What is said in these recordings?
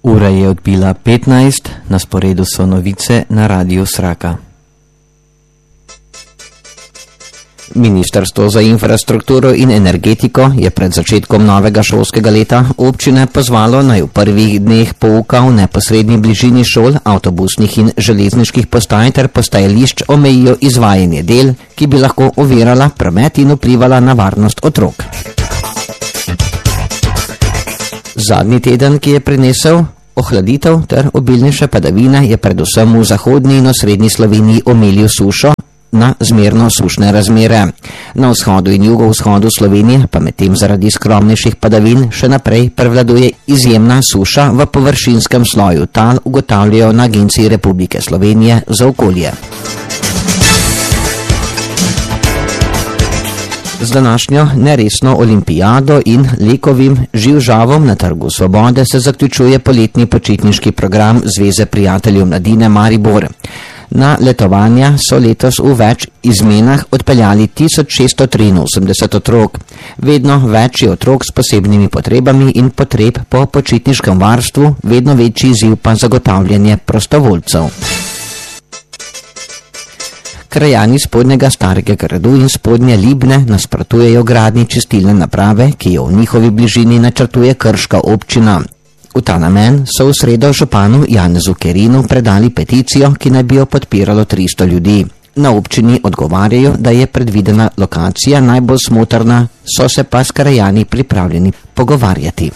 Ura je odbila 15, na sporedu so novice na Radiu Sraka. Ministrstvo za infrastrukturo in energetiko je pred začetkom novega šolskega leta občine pozvalo, naj v prvih dneh pouka v neposredni bližini šol, avtobusnih in železniških postaj ter postajališč omejijo izvajanje del, ki bi lahko ovirala promet in vplivala na varnost otrok. Zadnji teden, ki je prinesel ohladitev ter obilnejše padavine, je predvsem v zahodni in osrednji Sloveniji omilil sušo na zmerno sušne razmere. Na vzhodu in jugovzhodu Slovenije pa medtem zaradi skromnejših padavin še naprej prevladuje izjemna suša v površinskem sloju tal, ugotavljajo na Agenciji Republike Slovenije za okolje. Z današnjo neresno olimpijado in lekovim živžavom na Trgu Svobode se zaključuje poletni počitniški program Zveze prijateljev mladine Maribor. Na letovanja so letos v več izmenah odpeljali 1683 otrok. Vedno več je otrok s posebnimi potrebami in potreb po počitniškem varstvu, vedno večji izziv pa zagotavljanje prostovoljcev. Krajani spodnjega Starega gradu in spodnje Libne nasprotujejo gradnji čistilne naprave, ki jo v njihovi bližini načrtuje Krška občina. V ta namen so v sredo županu Janezu Kerinu predali peticijo, ki naj bi jo podpiralo 300 ljudi. Na občini odgovarjajo, da je predvidena lokacija najbolj smotrna, so se pa s krajani pripravljeni pogovarjati.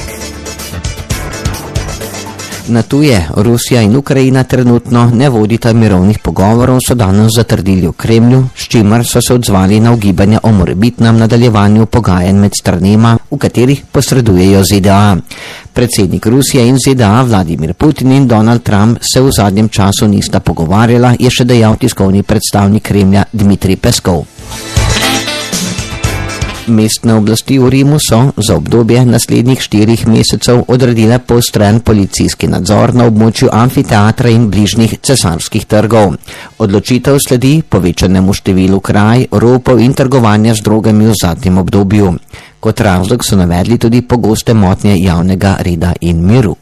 Na tuje Rusija in Ukrajina trenutno ne vodita mirovnih pogovorov, so danes zatrdili v Kremlju, s čimer so se odzvali na ugibanja o morebitnem nadaljevanju pogajanj med stranema, v katerih posredujejo ZDA. Predsednik Rusije in ZDA Vladimir Putin in Donald Trump se v zadnjem času nista pogovarjala, je še dejal tiskovni predstavnik Kremlja Dmitrij Peskov. Mestne oblasti v Rimu so za obdobje naslednjih 4 mesecev odredile poostren policijski nadzor na območju amfiteatra in bližnjih cesarskih trgov. Odločitev sledi povečanemu številu kraj, ropov in trgovanja z drogami v zadnjem obdobju. Kot razlog so navedli tudi pogoste motnje javnega reda in miru.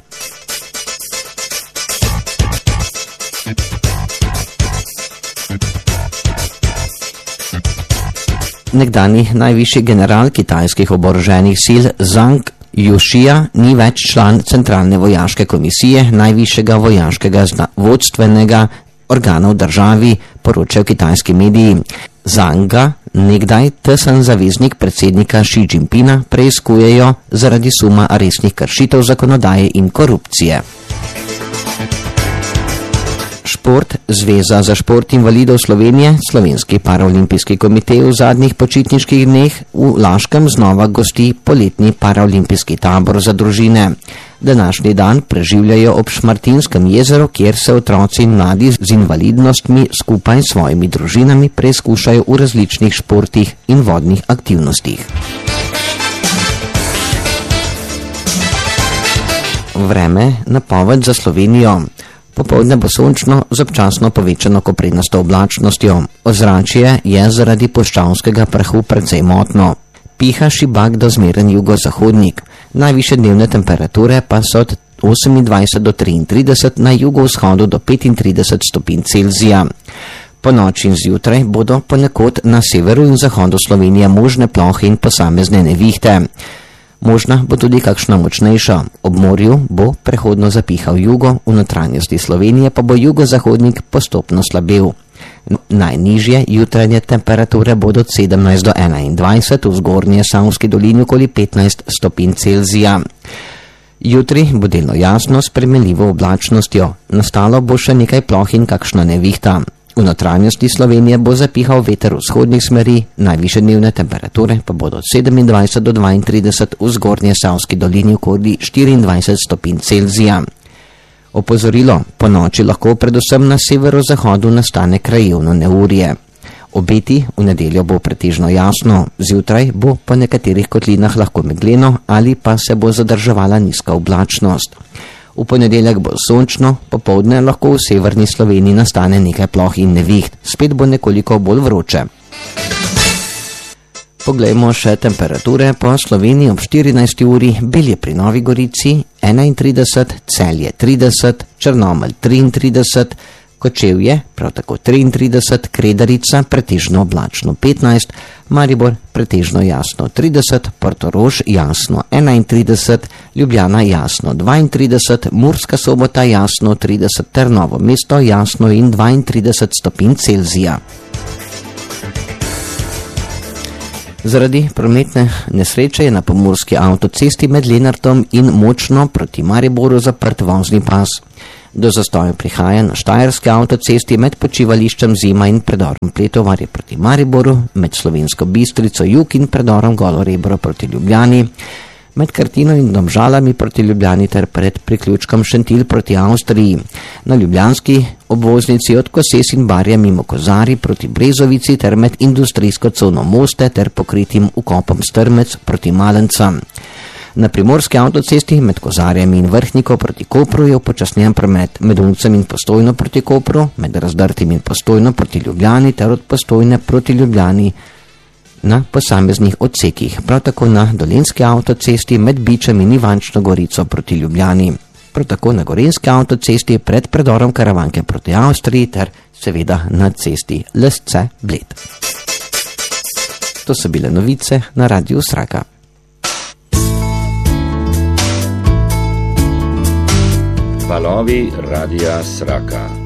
Nekdani najvišji general kitajskih oboroženih sil Zhang Youxia ni več član Centralne vojaške komisije, najvišjega vojaškega vodstvenega organa v državi, poročajo kitajski mediji. Zhanga, nekdaj tesen zaveznik predsednika Xi Jinpinga, preiskujejo zaradi suma resnih kršitev zakonodaje in korupcije. Šport. Zveza za šport invalidov Slovenije, Slovenski paraolimpijski komitej v zadnjih počitniških dneh v Laškem znova gosti poletni paraolimpijski tabor za družine. Današnji dan preživljajo ob Šmartinskem jezeru, kjer se otroci in mladi z invalidnostmi skupaj s svojimi družinami preizkušajo v različnih športih in vodnih aktivnostih. Vreme, napoved za Slovenijo. Popoldne bo sončno z občasno povečano koprenasto oblačnostjo. Ozračje je zaradi puščavskega prahu precej motno. Piha šibak do zmeren jugozahodnik. Najvišje dnevne temperature pa so od 28 do 33, na jugovzhodu do 35 stopinj Celzija. Po noči in zjutraj bodo ponekod na severu in zahodu Slovenije možne plohe in posamezne nevihte. Možna bo tudi kakšna močnejša. Ob morju bo prehodno zapihal jugo, v notranjosti Slovenije pa bo jugozahodnik postopno slabel. Najnižje jutranje temperature bodo od 17 do 21, v zgornje Savski dolini okoli 15 stopinj Celzija. Jutri bo delno jasno s spremenljivo oblačnostjo. Nastalo bo še nekaj ploh in kakšna nevihta. V notranjosti Slovenije bo zapihal veter vzhodnih smeri, najvišje dnevne temperature pa bodo od 27 do 32, v zgornje Savski dolini okoli 24 stopinj Celzija. Opozorilo, po noči lahko predvsem na severozahodu nastane krajevno neurje. Obeti, v nedeljo bo pretežno jasno, zjutraj bo po nekaterih kotlinah lahko megleno ali pa se bo zadrževala nizka oblačnost. V ponedeljek bo sončno, popoldne lahko v severni Sloveniji nastane nekaj ploh in neviht, spet bo nekoliko bolj vroče. Poglejmo še temperature po Sloveniji ob 14. uri. Belje pri Novi Gorici 31, Celje 30, Črnomelj 33, Kočevje prav tako 33, Kredarica pretežno oblačno 15, Maribor pretežno jasno 30, Portorož jasno 31, Ljubljana jasno 32, Murska Sobota jasno 30 ter Novo mesto jasno in 32 stopinj Celzija. Zaradi prometne nesreče je na pomurski avtocesti med Lenartom in Močno proti Mariboru zaprt vozni pas. Do zastoja prihaja na štajerski avtocesti med počivališčem Zima in predorom Pletovarje proti Mariboru, med Slovensko Bistrico jug in predorom Golo Rebro proti Ljubljani, med Krtino in Domžalami proti Ljubljani ter pred priključkom Šentilj proti Avstriji, na ljubljanski obvoznici od Koses in Barja mimo Kozari proti Brezovici ter med industrijsko cono Moste ter pokritim ukopom Strmec proti Malencam. Na primorski avtocesti med Kozarjem in Vrhniko proti Kopru je upočasnjen promet med Uncem in Postojno proti Kopru, med Razdrtim in Postojno proti Ljubljani ter od Postojne proti Ljubljani na posameznih odsekih, prav tako na dolenski avtocesti med Bičem in Ivančno Gorico proti Ljubljani, prav tako na gorenski avtocesti pred predorom Karavanke proti Avstriji ter seveda na cesti Lesce-Bled. To so bile novice na Radiu Sraka. Valovi Radia Sraka.